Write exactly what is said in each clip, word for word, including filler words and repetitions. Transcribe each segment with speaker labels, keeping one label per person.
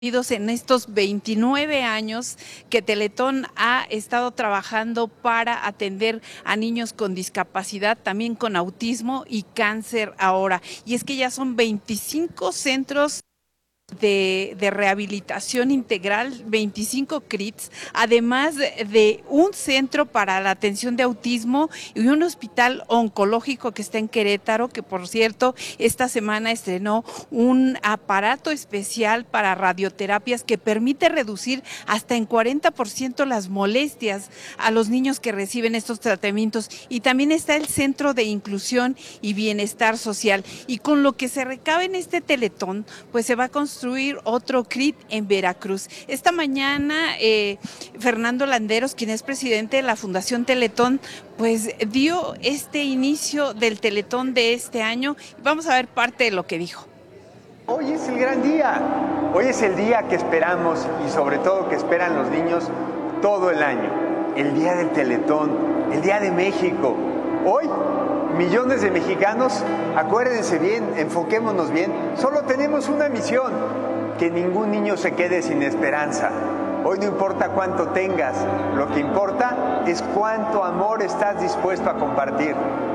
Speaker 1: en estos veintinueve años que Teletón ha estado trabajando para atender a niños con discapacidad, también con autismo y cáncer ahora. Y es que ya son veinticinco centros De, de rehabilitación integral, veinticinco C R I Ts, además de un centro para la atención de autismo y un hospital oncológico que está en Querétaro, que por cierto, esta semana estrenó un aparato especial para radioterapias que permite reducir hasta en cuarenta por ciento las molestias a los niños que reciben estos tratamientos. Y también está el Centro de Inclusión y Bienestar Social. Y con lo que se recabe en este Teletón, pues se va a construir otro C R I T en Veracruz. Esta mañana, eh, Fernando Landeros, quien es presidente de la Fundación Teletón, pues dio este inicio del Teletón de este año. Vamos a ver parte de lo que dijo.
Speaker 2: Hoy es el gran día. Hoy es el día que esperamos y sobre todo que esperan los niños todo el año. El día del Teletón, el día de México. Hoy millones de mexicanos, acuérdense bien, enfoquémonos bien, solo tenemos una misión, que ningún niño se quede sin esperanza. Hoy no importa cuánto tengas, lo que importa es cuánto amor estás dispuesto a compartir.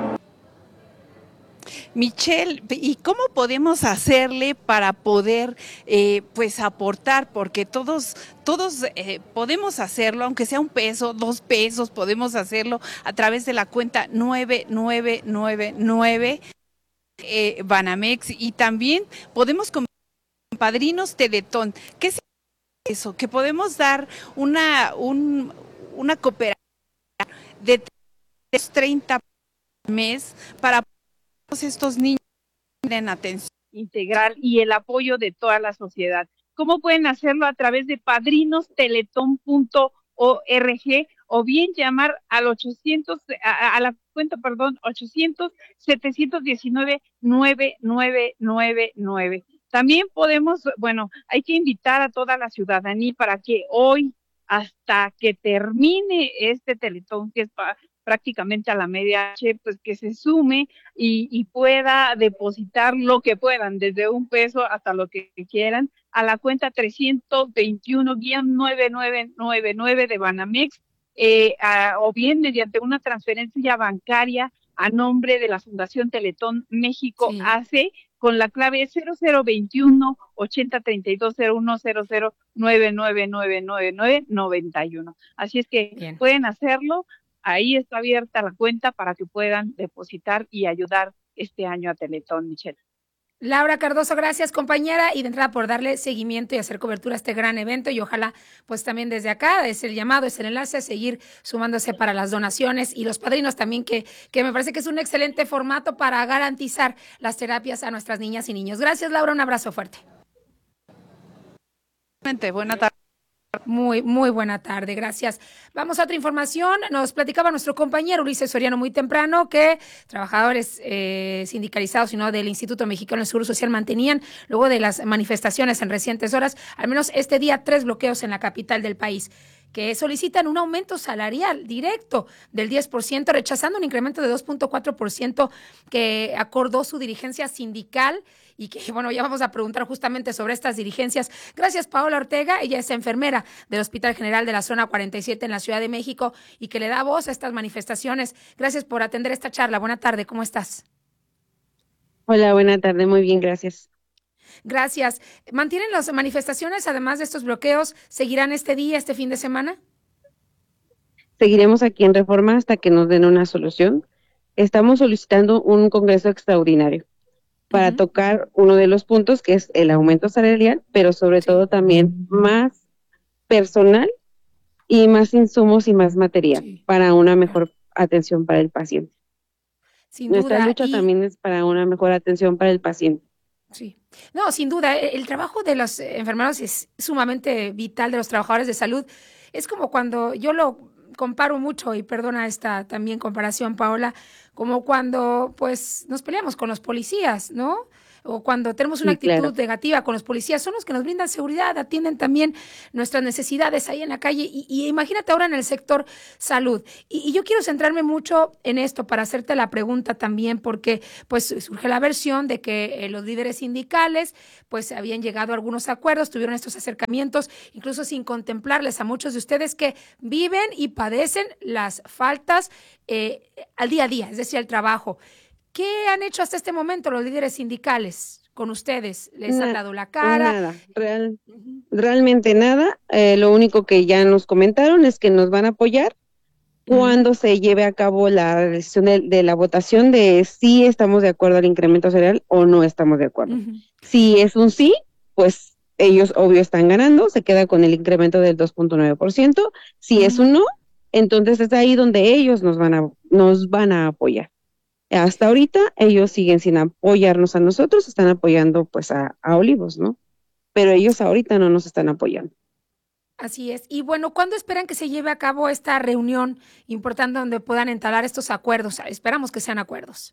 Speaker 1: Michelle, ¿y cómo podemos hacerle para poder eh, pues aportar? Porque todos, todos eh, podemos hacerlo, aunque sea un peso, dos pesos, podemos hacerlo a través de la cuenta nueve nueve nueve nueve eh, Banamex, y también podemos con Padrinos Teletón. ¿Qué es eso? Que podemos dar una, un, una cooperación de treinta mes para estos niños en atención integral y el apoyo de toda la sociedad. ¿Cómo pueden hacerlo? A través de padrinos teletón punto org o bien llamar al ochocientos, a, a la cuenta, perdón, ochocientos, setecientos diecinueve, nueve nueve nueve nueve. También podemos, bueno, hay que invitar a toda la ciudadanía para que hoy, hasta que termine este Teletón, que es para prácticamente a la medianoche, pues que se sume y, y pueda depositar lo que puedan, desde un peso hasta lo que quieran, a la cuenta trescientos veintiuno nueve nueve nueve nueve de Banamex, eh, a, o bien mediante una transferencia bancaria a nombre de la Fundación Teletón México sí. A C, con la clave cero cero veintiuno, ochenta treinta y dos cero uno cero cero nueve nueve nueve nueve nueve noventa y uno. Así es que bien, pueden hacerlo. Ahí está abierta la cuenta para que puedan depositar y ayudar este año a Teletón, Michelle.
Speaker 3: Laura Cardoso, gracias compañera, y de entrada por darle seguimiento y hacer cobertura a este gran evento, y ojalá pues también desde acá es el llamado, es el enlace a seguir sumándose para las donaciones y los padrinos también, que, que me parece que es un excelente formato para garantizar las terapias a nuestras niñas y niños. Gracias, Laura, un abrazo fuerte.
Speaker 1: Buena tarde.
Speaker 3: Muy, muy buena tarde, gracias. Vamos a otra información. Nos platicaba nuestro compañero Ulises Soriano muy temprano que trabajadores eh, sindicalizados y no del Instituto Mexicano del Seguro Social mantenían, luego de las manifestaciones en recientes horas, al menos este día, tres bloqueos en la capital del país, que solicitan un aumento salarial directo del diez por ciento, rechazando un incremento de dos punto cuatro por ciento que acordó su dirigencia sindical, y que, bueno, ya vamos a preguntar justamente sobre estas dirigencias. Gracias, Paola Ortega, ella es enfermera del Hospital General de la Zona cuarenta y siete en la Ciudad de México y que le da voz a estas manifestaciones. Gracias por atender esta charla. Buena tarde, ¿cómo estás?
Speaker 4: Hola, buena tarde, muy bien, gracias.
Speaker 3: Gracias. ¿Mantienen las manifestaciones, además de estos bloqueos? ¿Seguirán este día, este fin de semana?
Speaker 4: Seguiremos aquí en Reforma hasta que nos den una solución. Estamos solicitando un congreso extraordinario para uh-huh. tocar uno de los puntos, que es el aumento salarial, pero sobre sí. todo también más personal y más insumos y más material sí. para una mejor atención para el paciente.
Speaker 3: Sin
Speaker 4: Nuestra
Speaker 3: duda.
Speaker 4: lucha
Speaker 3: y...
Speaker 4: también es para una mejor atención para el paciente.
Speaker 3: Sí, no, sin duda, el trabajo de los enfermeros es sumamente vital, de los trabajadores de salud. Es como cuando, yo lo comparo mucho, y perdona esta también comparación, Paola, como cuando pues nos peleamos con los policías, ¿no? o cuando tenemos una
Speaker 4: Sí,
Speaker 3: actitud
Speaker 4: claro.
Speaker 3: negativa con los policías, son los que nos brindan seguridad, atienden también nuestras necesidades ahí en la calle. Y, y imagínate ahora en el sector salud. Y, y yo quiero centrarme mucho en esto para hacerte la pregunta también, porque pues surge la versión de que eh, los líderes sindicales pues habían llegado a algunos acuerdos, tuvieron estos acercamientos, incluso sin contemplarles a muchos de ustedes que viven y padecen las faltas eh, al día a día, es decir, al trabajo. ¿Qué han hecho hasta este momento los líderes sindicales con ustedes? ¿Les han
Speaker 4: Na-
Speaker 3: dado la cara?
Speaker 4: nada, real,
Speaker 3: Ujú,
Speaker 4: realmente nada. Eh, lo único que ya nos comentaron es que nos van a apoyar
Speaker 3: ujú,
Speaker 4: cuando se lleve a cabo la decisión de, de la votación de si estamos de acuerdo al incremento salarial o no estamos de acuerdo.
Speaker 3: ujú,
Speaker 4: Si es un sí, pues ellos obvio están ganando, se queda con el incremento del dos punto nueve por ciento. Si es
Speaker 3: ujú.
Speaker 4: un no, entonces es ahí donde ellos nos van a, nos van a apoyar. Hasta ahorita ellos siguen sin apoyarnos a nosotros, están apoyando pues a, a Olivos, ¿no? Pero ellos ahorita no nos están apoyando.
Speaker 3: Así es. Y bueno, ¿cuándo esperan que se lleve a cabo esta reunión importante donde puedan entablar estos acuerdos? Esperamos que sean acuerdos.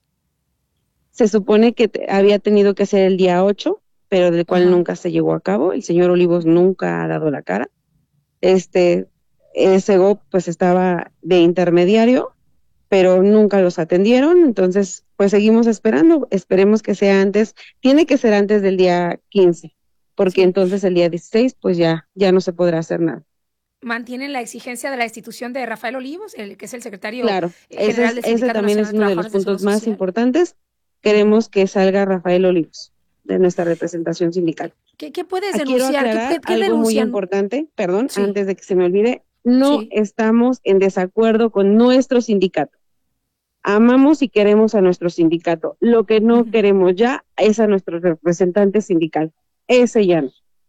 Speaker 4: Se supone que te- había tenido que ser el día ocho, pero del cual
Speaker 3: Ajá.
Speaker 4: nunca se llevó a cabo. El señor Olivos nunca ha dado la cara. Este, el Segov pues estaba de intermediario, pero nunca los atendieron, entonces pues seguimos esperando. Esperemos que sea antes, tiene que ser antes del día quince, porque
Speaker 3: Sí.
Speaker 4: entonces el día dieciséis pues ya, ya no se podrá hacer nada.
Speaker 3: Mantienen la exigencia de la institución de Rafael Olivos, el que es el secretario
Speaker 4: Claro,
Speaker 3: eh,
Speaker 4: ese,
Speaker 3: general
Speaker 4: es,
Speaker 3: del
Speaker 4: ese
Speaker 3: Sindicato
Speaker 4: también
Speaker 3: Nacional
Speaker 4: es
Speaker 3: de
Speaker 4: uno de los
Speaker 3: Trabajadores del Seguro
Speaker 4: puntos más
Speaker 3: Social.
Speaker 4: importantes.
Speaker 3: Ujú.
Speaker 4: Queremos que salga Rafael Olivos de nuestra representación sindical.
Speaker 3: ¿Qué, qué puedes
Speaker 4: Ah, quiero
Speaker 3: denunciar? ¿Qué,
Speaker 4: aclarar
Speaker 3: qué, qué
Speaker 4: algo muy
Speaker 3: denuncian?
Speaker 4: importante, perdón,
Speaker 3: Sí,
Speaker 4: antes de que se me olvide, no
Speaker 3: sí.
Speaker 4: estamos en desacuerdo con nuestro sindicato. Amamos y queremos a nuestro sindicato. Lo que no
Speaker 3: Ujú.
Speaker 4: queremos ya es a nuestro representante sindical. Ese ya no.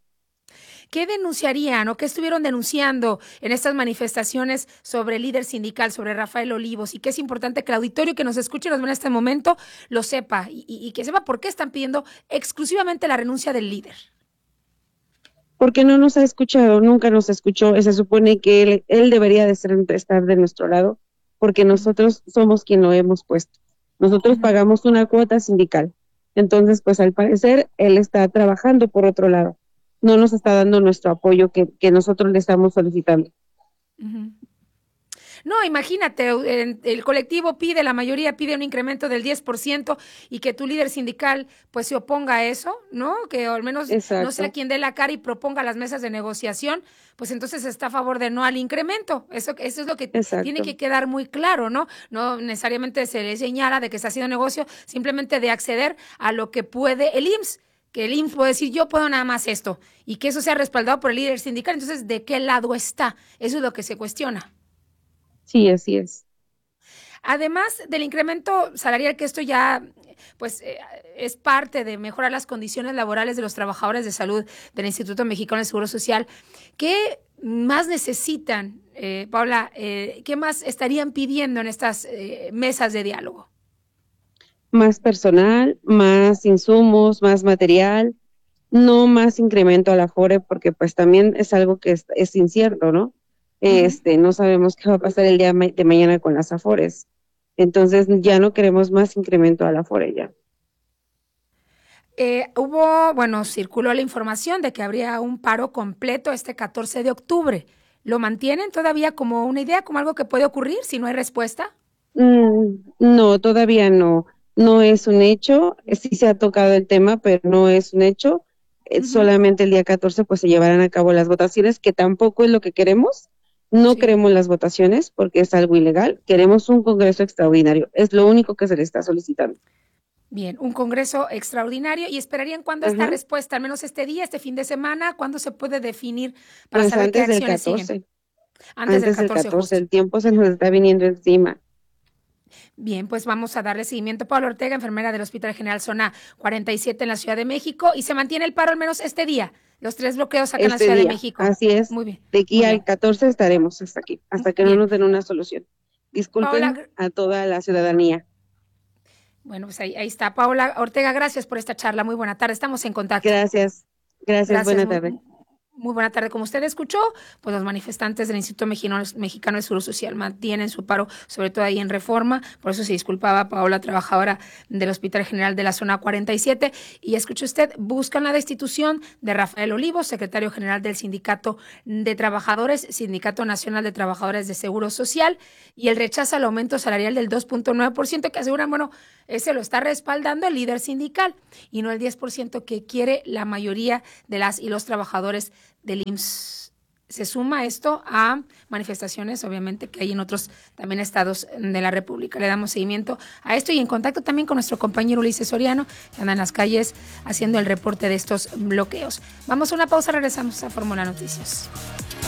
Speaker 3: ¿Qué denunciarían o qué estuvieron denunciando en estas manifestaciones sobre el líder sindical, sobre Rafael Olivos? Y que es importante que el auditorio que nos escuche y nos ve en este momento lo sepa y, y- y que sepa por qué están pidiendo exclusivamente la renuncia del líder.
Speaker 4: Porque no nos ha escuchado, nunca nos escuchó. Se supone que él, él debería de ser, estar de nuestro lado, porque
Speaker 3: Ujú,
Speaker 4: nosotros somos quien lo hemos puesto. Nosotros
Speaker 3: ujú.
Speaker 4: pagamos una cuota sindical. Entonces, pues al parecer, él está trabajando por otro lado. No nos está dando nuestro apoyo que, que nosotros le estamos solicitando.
Speaker 3: Ujú. No, imagínate, en- el colectivo pide, la mayoría pide un incremento del diez por ciento y que tu líder sindical pues se oponga a eso, ¿no? Que al menos no sea
Speaker 4: Exacto,
Speaker 3: quien dé la cara y proponga las mesas de negociación, pues entonces está a favor de no al incremento. Eso, eso es lo que tiene
Speaker 4: exacto.
Speaker 3: que quedar muy claro, ¿no? No necesariamente se le señala de que está haciendo negocio, simplemente de acceder a lo que puede el I M S S, que el I M S S puede decir, yo puedo nada más esto, y que eso sea respaldado por el líder sindical. Entonces, ¿de qué lado está? Eso es lo que se cuestiona.
Speaker 4: Sí, así es.
Speaker 3: Además del incremento salarial, que esto ya pues eh, es parte de mejorar las condiciones laborales de los trabajadores de salud del Instituto Mexicano del Seguro Social, ¿qué más necesitan, eh, Paula? Eh, ¿qué más estarían pidiendo en estas eh, mesas de diálogo?
Speaker 4: Más personal, más insumos, más material, no más incremento a la Afore, porque pues también es algo que es, es incierto, ¿no?
Speaker 3: Ujú.
Speaker 4: Este, no sabemos qué va a pasar el día ma- de mañana con las Afores. Entonces ya no queremos más incremento a la Afore ya.
Speaker 3: Eh, hubo, bueno, circuló la información de que habría un paro completo este catorce de octubre. ¿Lo mantienen todavía como una idea, como algo que puede ocurrir si no hay respuesta?
Speaker 4: Mm, no, todavía no, no es un hecho. Eh, Sí se ha tocado el tema, pero no es un hecho. Eh,
Speaker 3: Ujú.
Speaker 4: solamente el día catorce pues se llevarán a cabo las votaciones, que tampoco es lo que queremos. No
Speaker 3: Sí.
Speaker 4: queremos las votaciones porque es algo ilegal. Queremos un congreso extraordinario. Es lo único que se le está solicitando.
Speaker 3: Bien, un congreso extraordinario y esperarían cuándo esta
Speaker 4: Ajá.
Speaker 3: respuesta, al menos este día, este fin de semana, cuándo se puede definir para
Speaker 4: Pues
Speaker 3: saber qué
Speaker 4: antes del
Speaker 3: acciones siguen
Speaker 4: catorce,
Speaker 3: antes del
Speaker 4: antes del
Speaker 3: catorce
Speaker 4: catorce,
Speaker 3: justo.
Speaker 4: el tiempo se nos está viniendo encima.
Speaker 3: Bien, pues vamos a darle seguimiento. Paula Ortega, enfermera del Hospital General Zona cuarenta y siete en la Ciudad de México, y se mantiene el paro al menos este día, los tres bloqueos acá en la
Speaker 4: Este
Speaker 3: Ciudad de
Speaker 4: día,
Speaker 3: México.
Speaker 4: así es.
Speaker 3: Muy bien,
Speaker 4: De aquí
Speaker 3: muy
Speaker 4: al
Speaker 3: bien.
Speaker 4: catorce estaremos hasta aquí, hasta que no
Speaker 3: Bien.
Speaker 4: nos den una solución.
Speaker 3: Paula,
Speaker 4: Disculpen
Speaker 3: gr-
Speaker 4: a toda la ciudadanía.
Speaker 3: bueno, pues ahí, ahí está. Paula Ortega, gracias por esta charla. Muy buena tarde. Estamos en contacto.
Speaker 4: Gracias, gracias,
Speaker 3: Gracias.
Speaker 4: buena
Speaker 3: Muy,
Speaker 4: tarde.
Speaker 3: Muy buena tarde. Como usted escuchó, pues los manifestantes del Instituto Mexicano, Mexicano del Seguro Social mantienen su paro, sobre todo ahí en Reforma. Por eso se disculpaba Paola, trabajadora del Hospital General de la Zona cuarenta y siete. Y escuche usted, buscan la destitución de Rafael Olivos, secretario general del Sindicato de Trabajadores, Sindicato Nacional de Trabajadores de Seguro Social, y el rechazo al aumento salarial del dos punto nueve por ciento, que aseguran, bueno, ese lo está respaldando el líder sindical y no el diez por ciento que quiere la mayoría de las y los trabajadores del I M S S. Se suma esto a manifestaciones, obviamente, que hay en otros también estados de la República. Le damos seguimiento a esto y en contacto también con nuestro compañero Ulises Soriano, que anda en las calles haciendo el reporte de estos bloqueos. Vamos a una pausa, regresamos a Fórmula Noticias.